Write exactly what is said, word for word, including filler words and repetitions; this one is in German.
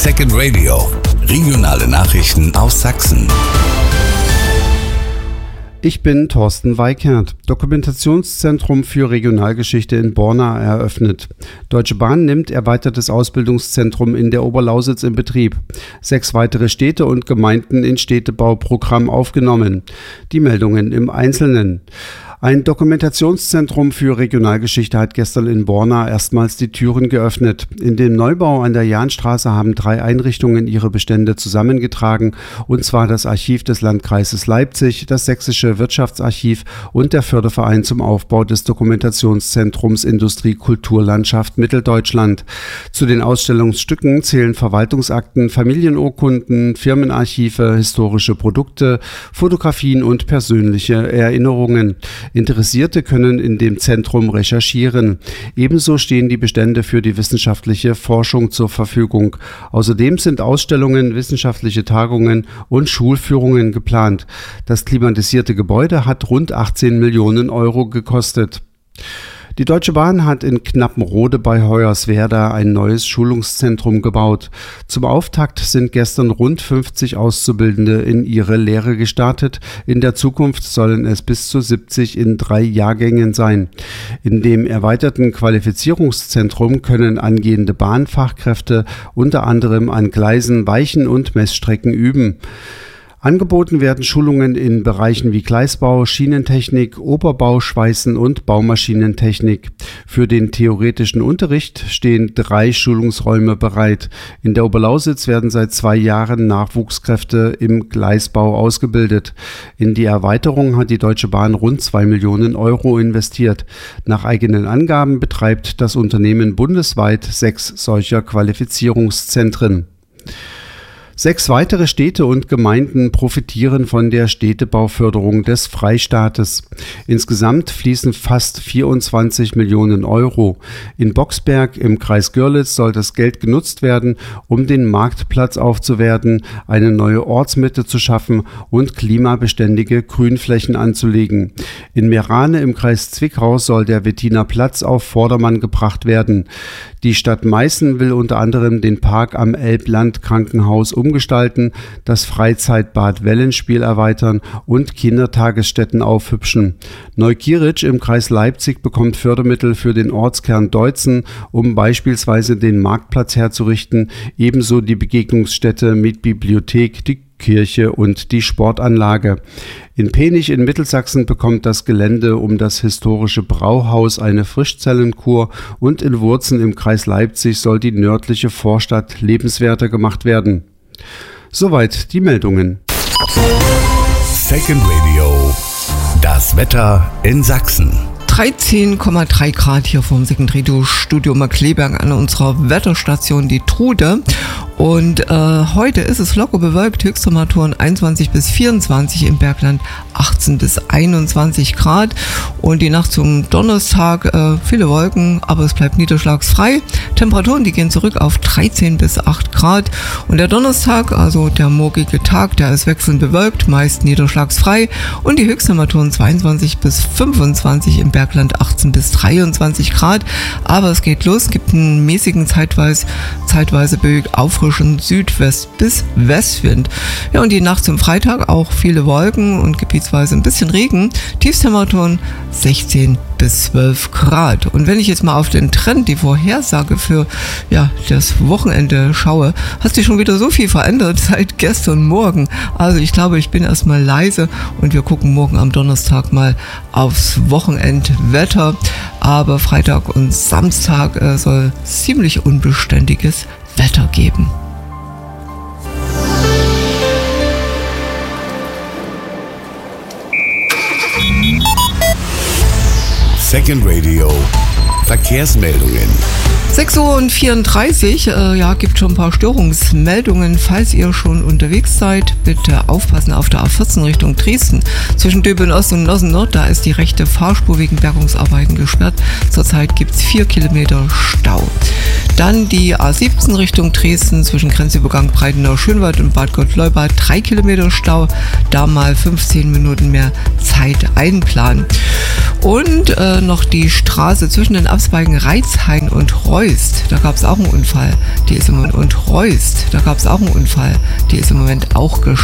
Second Radio. Regionale Nachrichten aus Sachsen. Ich bin Thorsten Weikert. Dokumentationszentrum für Regionalgeschichte in Borna eröffnet. Deutsche Bahn nimmt erweitertes Ausbildungszentrum in der Oberlausitz in Betrieb. Sechs weitere Städte und Gemeinden in Städtebauprogramm aufgenommen. Die Meldungen im Einzelnen. Ein Dokumentationszentrum für Regionalgeschichte hat gestern in Borna erstmals die Türen geöffnet. In dem Neubau an der Jahnstraße haben drei Einrichtungen ihre Bestände zusammengetragen, und zwar das Archiv des Landkreises Leipzig, das Sächsische Wirtschaftsarchiv und der Förderverein zum Aufbau des Dokumentationszentrums Industrie Kulturlandschaft Mitteldeutschland. Zu den Ausstellungsstücken zählen Verwaltungsakten, Familienurkunden, Firmenarchive, historische Produkte, Fotografien und persönliche Erinnerungen. Interessierte können in dem Zentrum recherchieren. Ebenso stehen die Bestände für die wissenschaftliche Forschung zur Verfügung. Außerdem sind Ausstellungen, wissenschaftliche Tagungen und Schulführungen geplant. Das klimatisierte Gebäude hat rund achtzehn Millionen Euro gekostet. Die Deutsche Bahn hat in Knappenrode bei Hoyerswerda ein neues Schulungszentrum gebaut. Zum Auftakt sind gestern rund fünfzig Auszubildende in ihre Lehre gestartet. In der Zukunft sollen es bis zu siebzig in drei Jahrgängen sein. In dem erweiterten Qualifizierungszentrum können angehende Bahnfachkräfte unter anderem an Gleisen, Weichen und Messstrecken üben. Angeboten werden Schulungen in Bereichen wie Gleisbau, Schienentechnik, Oberbau, Schweißen und Baumaschinentechnik. Für den theoretischen Unterricht stehen drei Schulungsräume bereit. In der Oberlausitz werden seit zwei Jahren Nachwuchskräfte im Gleisbau ausgebildet. In die Erweiterung hat die Deutsche Bahn rund zwei Millionen Euro investiert. Nach eigenen Angaben betreibt das Unternehmen bundesweit sechs solcher Qualifizierungszentren. Sechs weitere Städte und Gemeinden profitieren von der Städtebauförderung des Freistaates. Insgesamt fließen fast vierundzwanzig Millionen Euro. In Boxberg im Kreis Görlitz soll das Geld genutzt werden, um den Marktplatz aufzuwerten, eine neue Ortsmitte zu schaffen und klimabeständige Grünflächen anzulegen. In Meerane im Kreis Zwickau soll der Wettiner Platz auf Vordermann gebracht werden. Die Stadt Meißen will unter anderem den Park am Elbland-Krankenhaus umgestalten, das Freizeitbad Wellenspiel erweitern und Kindertagesstätten aufhübschen. Neukirch im Kreis Leipzig bekommt Fördermittel für den Ortskern Deutzen, um beispielsweise den Marktplatz herzurichten, ebenso die Begegnungsstätte mit Bibliothek, die Kirche und die Sportanlage. In Penich in Mittelsachsen bekommt das Gelände um das historische Brauhaus eine Frischzellenkur, und in Wurzen im Kreis Leipzig soll die nördliche Vorstadt lebenswerter gemacht werden. Soweit die Meldungen. Second Radio. Das Wetter in Sachsen. dreizehn Komma drei Grad hier vom Second Radio Studio Markkleeberg an unserer Wetterstation die Trude. Und äh, heute ist es locker bewölkt, Höchsttemperaturen einundzwanzig bis vierundzwanzig, im Bergland achtzehn bis einundzwanzig Grad. Und die Nacht zum Donnerstag, äh, viele Wolken, aber es bleibt niederschlagsfrei. Temperaturen, die gehen zurück auf dreizehn bis acht Grad. Und der Donnerstag, also der morgige Tag, der ist wechselnd bewölkt, meist niederschlagsfrei. Und die Höchsttemperaturen zweiundzwanzig bis fünfundzwanzig, im Bergland achtzehn bis dreiundzwanzig Grad. Aber es geht los, gibt einen mäßigen, zeitweise, zeitweise bewölkt Aufrichten Südwest- bis Westwind. Ja, und die Nacht zum Freitag auch viele Wolken und gebietsweise ein bisschen Regen. Tiefstemperaturen sechzehn bis zwölf Grad. Und wenn ich jetzt mal auf den Trend, die Vorhersage für ja, das Wochenende schaue, hat sich schon wieder so viel verändert seit gestern Morgen. Also ich glaube, ich bin erstmal leise und wir gucken morgen am Donnerstag mal aufs Wochenendwetter. Aber Freitag und Samstag äh, soll ziemlich unbeständiges Wetter geben. Second Radio. Verkehrsmeldungen. sechs Uhr vierunddreißig, äh, ja, gibt schon ein paar Störungsmeldungen. Falls ihr schon unterwegs seid, bitte aufpassen auf der A vierzehn Richtung Dresden. Zwischen Döbeln Ost und Nossen Nord, da ist die rechte Fahrspur wegen Bergungsarbeiten gesperrt. Zurzeit gibt es vier Kilometer Stau. Dann die A siebzehn Richtung Dresden, zwischen Grenzübergang Breitenau-Schönwald und Bad Gott-Leubad, drei Kilometer Stau. Da mal fünfzehn Minuten mehr Zeit einplanen. Und äh, noch die Straße zwischen den Abzweigen Reitzhain und Reust. Da gab es auch einen Unfall. Die ist im Moment und Reust. Da gab es auch einen Unfall. Die ist im Moment auch gesperrt.